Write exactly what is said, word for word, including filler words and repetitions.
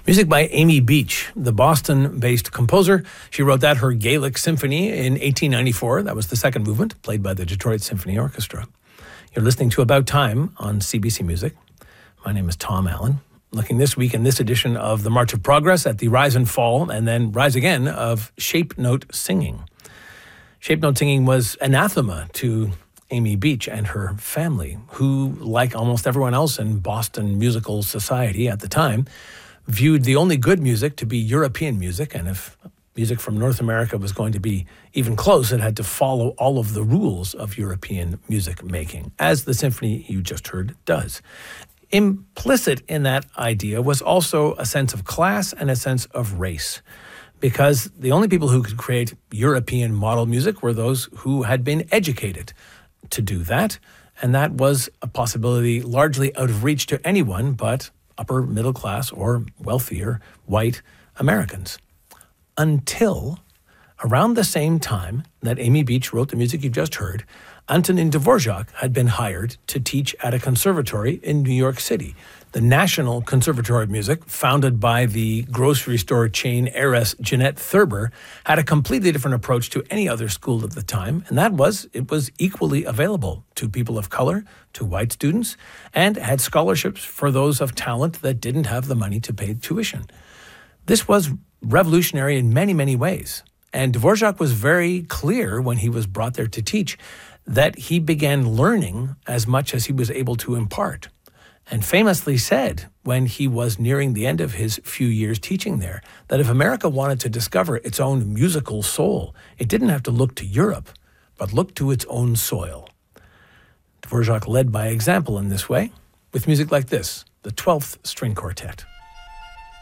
Music by Amy Beach, the Boston-based composer. She wrote that, her Gaelic Symphony, in eighteen ninety-four. That was the second movement, played by the Detroit Symphony Orchestra. You're listening to About Time on C B C Music. My name is Tom Allen. Looking this week in this edition of the March of Progress at the rise and fall, and then rise again, of shape note singing. Shape note singing was anathema to Amy Beach and her family, who, like almost everyone else in Boston musical society at the time, viewed the only good music to be European music, and if music from North America was going to be even close, it had to follow all of the rules of European music making, as the symphony you just heard does. Implicit in that idea was also a sense of class and a sense of race, because the only people who could create European model music were those who had been educated to do that, and that was a possibility largely out of reach to anyone but upper middle class or wealthier white Americans. Until around the same time that Amy Beach wrote the music you just heard, Antonin Dvorak had been hired to teach at a conservatory in New York City. The National Conservatory of Music, founded by the grocery store chain heiress Jeanette Thurber, had a completely different approach to any other school at the time, and that was it was equally available to people of color, to white students, and had scholarships for those of talent that didn't have the money to pay tuition. This was revolutionary in many, many ways, and Dvorak was very clear when he was brought there to teach that he began learning as much as he was able to impart, and famously said when he was nearing the end of his few years teaching there that if America wanted to discover its own musical soul, it didn't have to look to Europe, but look to its own soil. Dvorak led by example in this way with music like this, the twelfth String Quartet.